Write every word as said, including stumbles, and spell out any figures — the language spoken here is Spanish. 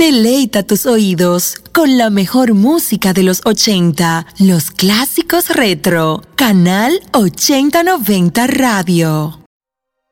Deleita tus oídos con la mejor música de los ochenta, los clásicos retro. Canal ochenta noventa Radio.